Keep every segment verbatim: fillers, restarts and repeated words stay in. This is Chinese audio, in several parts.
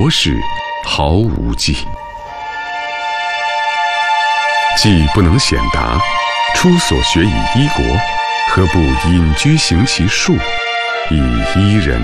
国事毫无计。既不能显达，初所学以医国，何不隐居行其术，以医人？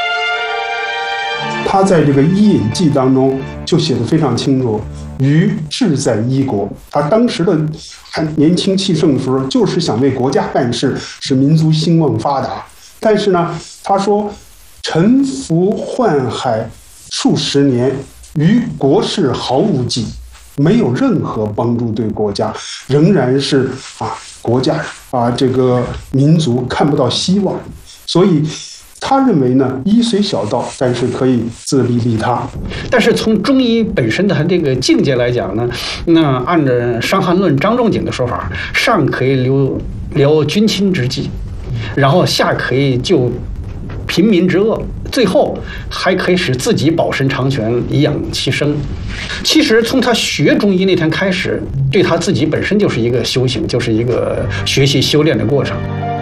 他在这个《医隐记》当中就写得非常清楚，余志在医国。他当时的还年轻气盛的时候，就是想为国家办事，使民族兴旺发达。但是呢，他说沉浮宦海数十年，于国事毫无计，没有任何帮助对国家，仍然是啊国家啊这个民族看不到希望，所以他认为呢，医虽小道，但是可以自利利他。 但是从中医本身的这个境界来讲呢，那按照《伤寒论》张仲景的说法，上可以疗疗君亲之计，然后下可以救平民之恶，最后还可以使自己保身长全，以养其生。其实从他学中医那天开始，对他自己本身就是一个修行，就是一个学习修炼的过程。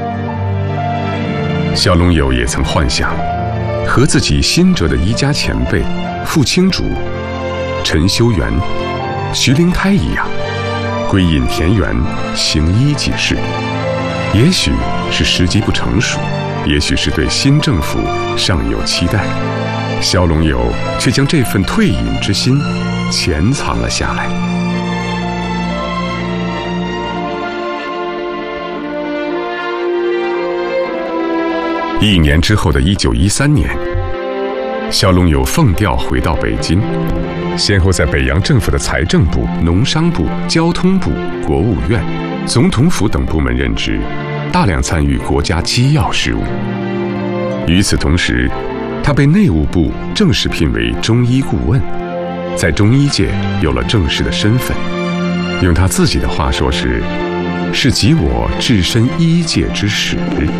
萧龙友也曾幻想，和自己新哲的医家前辈傅青竹、陈修元、徐灵胎一样，归隐田园，行医济世。也许是时机不成熟，也许是对新政府尚有期待，萧龙友却将这份退隐之心潜藏了下来。一年之后的一九一三年，萧龙友奉调回到北京，先后在北洋政府的财政部、农商部、交通部、国务院、总统府等部门任职，大量参与国家机要事务。与此同时，他被内务部正式聘为中医顾问，在中医界有了正式的身份。用他自己的话说是，是集我置身医界之始。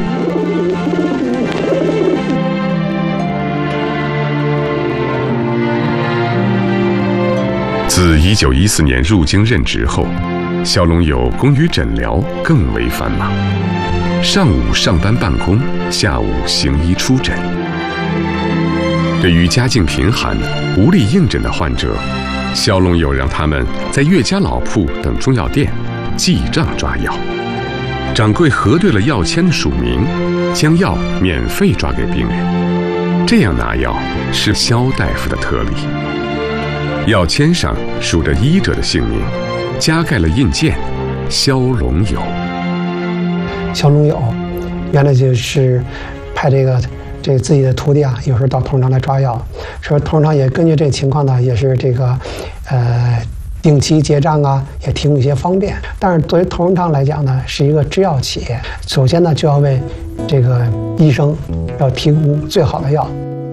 自一九一四年入京任职后，萧龙友工于诊疗更为繁忙，上午上班办公，下午行医出诊。对于家境贫寒、无力应诊的患者，萧龙友让他们在岳家老铺等中药店记账抓药，掌柜核对了药签的署名，将药免费抓给病人。这样拿药是萧大夫的特例。药签上署着医者的姓名，加盖了印鉴“萧龙友”。 萧龙友原来就是派这个这个自己的徒弟啊，有时候到同仁堂来抓药，说同仁堂也根据这个情况呢，也是这个呃定期结账啊，也提供一些方便。但是作为同仁堂来讲呢，是一个制药企业，首先呢就要为这个医生要提供最好的药。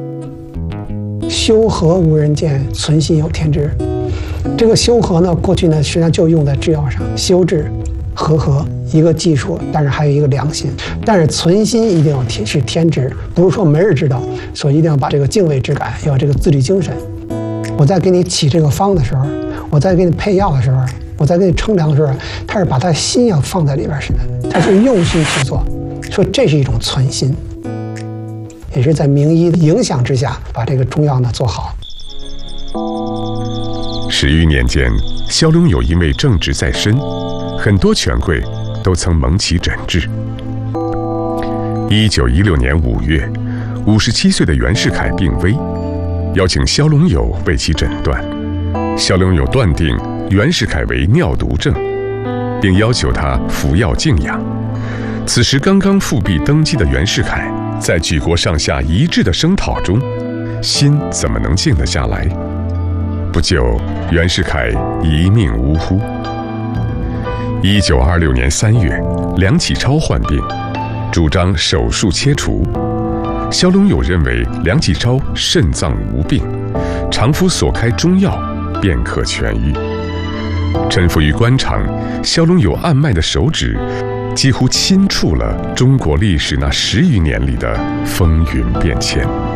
修和无人见，存心有天知。这个修和呢，过去呢实际上就用在制药上，修治、和合一个技术，但是还有一个良心。但是存心一定要天是天知，不是说没人知道，所以一定要把这个敬畏之感，要这个自律精神。我在给你起这个方的时候，我在给你配药的时候，我在给你称量的时候，他是把他心要放在里边似的，他是用心去做，说这是一种存心。也是在名医的影响之下，把这个中药呢做好。 十余年间，萧龙友因为正直在身，很多权贵都曾蒙其诊治。一九一六年五月，五十七岁的袁世凯病危，邀请萧龙友为其诊断。萧龙友断定袁世凯为尿毒症，并要求他服药静养。此时刚刚复辟登基的袁世凯，在举国上下一致的声讨中，心怎么能静得下来？不久，袁世凯一命呜呼。一九二六年三月，梁启超患病，主张手术切除。萧龙友认为梁启超肾脏无病，常服所开中药便可痊愈。臣服于官场，萧龙友按脉的手指几乎亲触了中国历史那十余年里的风云变迁。